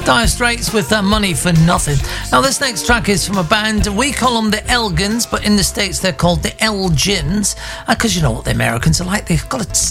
Dire Straits with Money for Nothing. Now, this next track is from a band, we call them the Elgins, but in the States they're called the Elgins, because you know what the Americans are like, they've got a